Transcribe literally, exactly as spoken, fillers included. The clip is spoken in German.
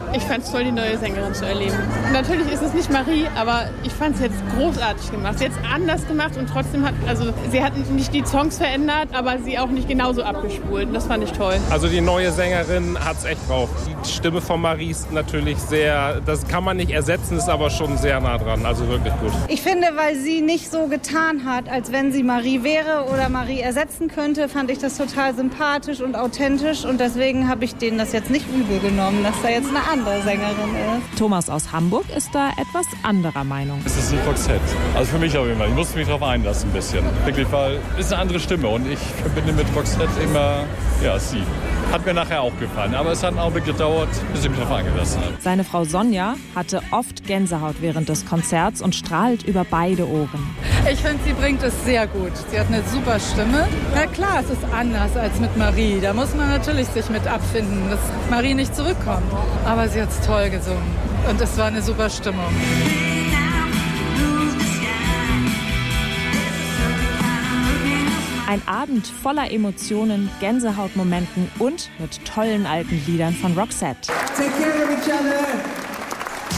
Ich fand es toll, die neue Sängerin zu erleben. Natürlich ist es nicht Marie, aber ich fand es jetzt großartig gemacht. Sie hat es anders gemacht und trotzdem hat, also sie hat nicht die Songs verändert, aber sie auch nicht genauso abgespult. Und das fand ich toll. Also die neue Sängerin hat es echt drauf. Die Stimme von Marie ist natürlich sehr, das kann man nicht ersetzen, ist aber schon sehr nah dran. Also wirklich gut. Ich finde, weil sie nicht so getan hat, als wenn sie Marie wäre oder Marie ersetzen könnte, fand ich das total sympathisch und authentisch. Und deswegen habe ich denen das jetzt nicht übel genommen, dass da jetzt eine andere Sängerin ist. Thomas aus Hamburg ist da etwas anderer Meinung. Es ist nicht Roxette. Also für mich auf jeden Fall. Ich musste mich darauf einlassen ein bisschen. Wirklich, weil es ist eine andere Stimme und ich verbinde mit Roxette immer, ja, sie. Hat mir nachher auch gefallen, aber es hat einen Augenblick gedauert, bis ich mich darauf eingelassen habe. Seine Frau Sonja hatte oft Gänsehaut während des Konzerts und strahlt über beide Ohren. Ich finde, sie bringt es sehr gut. Sie hat eine super Stimme. Na klar, es ist anders als mit Marie. Da muss man natürlich sich mit abfinden, dass Marie nicht zurückkommt. Aber sie hat es toll gesungen und es war eine super Stimmung. Ein Abend voller Emotionen, Gänsehautmomenten und mit tollen alten Liedern von Roxette. Take care of each other.